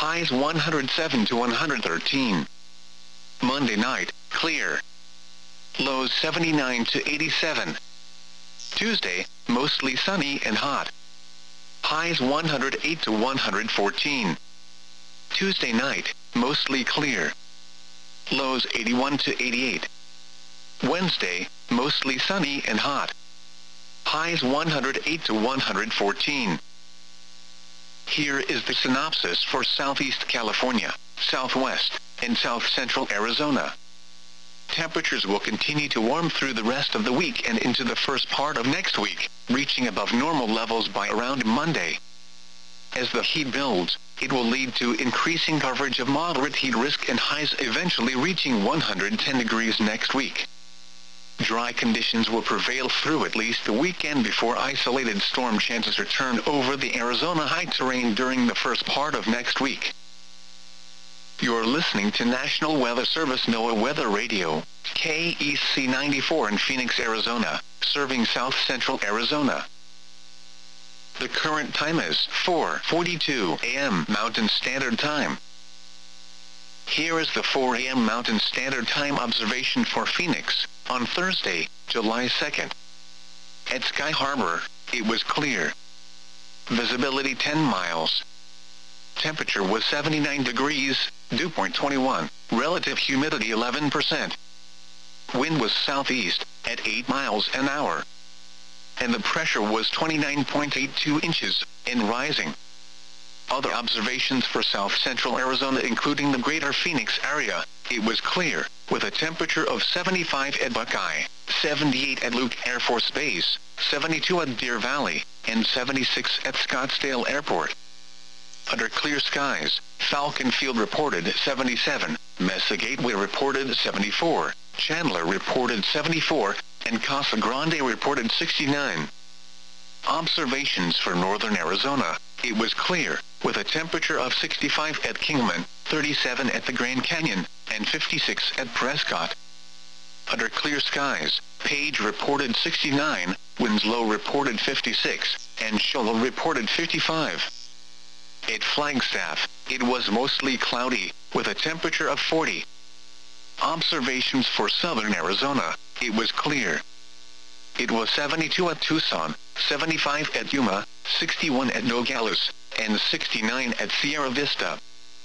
highs 107 to 113. Monday night, clear. Lows 79 to 87. Tuesday, mostly sunny and hot. Highs 108 to 114. Tuesday night, mostly clear. Lows 81 to 88. Wednesday, mostly sunny and hot. Highs 108 to 114. Here is the synopsis for Southeast California, Southwest, and South Central Arizona. Temperatures will continue to warm through the rest of the week and into the first part of next week, reaching above normal levels by around Monday. As the heat builds, it will lead to increasing coverage of moderate heat risk and highs eventually reaching 110 degrees next week. Dry conditions will prevail through at least the weekend before isolated storm chances return over the Arizona high terrain during the first part of next week. You're listening to National Weather Service NOAA Weather Radio, KEC 94 in Phoenix, Arizona, serving South Central Arizona. The current time is 4:42 a.m. Mountain Standard Time. Here is the 4 a.m. Mountain Standard Time observation for Phoenix, on Thursday, July 2nd. At Sky Harbor, it was clear. Visibility 10 miles. Temperature was 79 degrees, dew point 21, relative humidity 11%. Wind was southeast, at 8 miles an hour. And the pressure was 29.82 inches, and rising. Other observations for South Central Arizona including the greater Phoenix area, it was clear, with a temperature of 75 at Buckeye, 78 at Luke Air Force Base, 72 at Deer Valley, and 76 at Scottsdale Airport. Under clear skies, Falcon Field reported 77, Mesa Gateway reported 74, Chandler reported 74, and Casa Grande reported 69. Observations for northern Arizona, it was clear, with a temperature of 65 at Kingman, 37 at the Grand Canyon, and 56 at Prescott. Under clear skies, Page reported 69, Winslow reported 56, and Shoal reported 55. At Flagstaff, it was mostly cloudy, with a temperature of 40. Observations for southern Arizona, it was clear. It was 72 at Tucson, 75 at Yuma, 61 at Nogales, and 69 at Sierra Vista.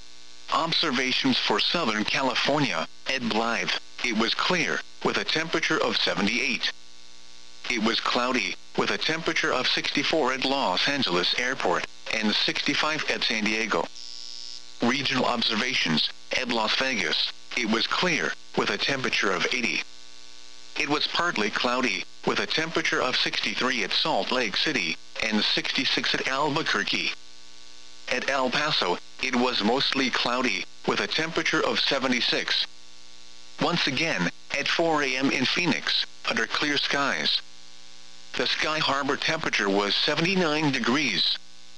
Observations for Southern California, at Blythe, it was clear, with a temperature of 78. It was cloudy, with a temperature of 64 at Los Angeles Airport, and 65 at San Diego. Regional observations, at Las Vegas, it was clear, with a temperature of 80. It was partly cloudy, with a temperature of 63 at Salt Lake City, and 66 at Albuquerque. At El Paso, it was mostly cloudy, with a temperature of 76. Once again, at 4 a.m. in Phoenix, under clear skies. The Sky Harbor temperature was 79 degrees.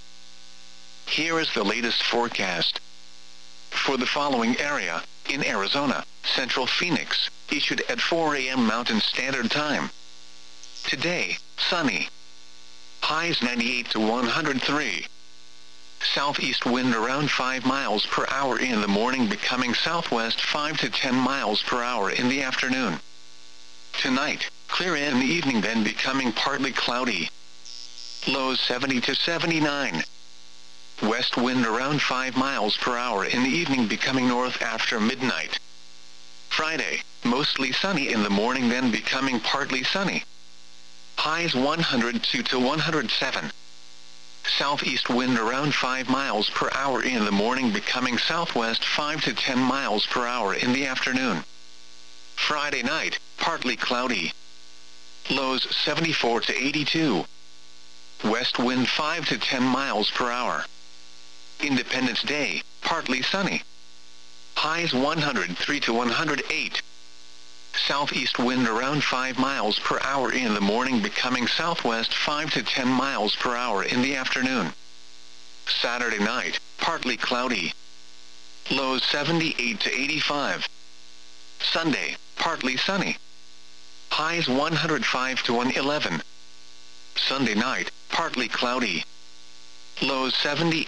Here is the latest forecast. For the following area, in Arizona, Central Phoenix, issued at 4 a.m. Mountain Standard Time. Today, sunny. Highs 98 to 103. Southeast wind around 5 miles per hour in the morning, becoming southwest 5 to 10 miles per hour in the afternoon. Tonight, clear in the evening, then becoming partly cloudy. Lows 70 to 79. West wind around 5 miles per hour in the evening, becoming north after midnight. Friday, mostly sunny in the morning, then becoming partly sunny. Highs 102 to 107. Southeast wind around 5 miles per hour in the morning, becoming southwest 5 to 10 miles per hour in the afternoon. Friday night, partly cloudy. Lows 74 to 82. West wind 5 to 10 miles per hour. Independence Day, partly sunny. Highs 103 to 108. Southeast wind around 5 miles per hour in the morning, becoming southwest 5 to 10 miles per hour in the afternoon. Saturday night, partly cloudy. Lows 78 to 85. Sunday, partly sunny. Highs 105 to 111. Sunday night, partly cloudy. Lows 78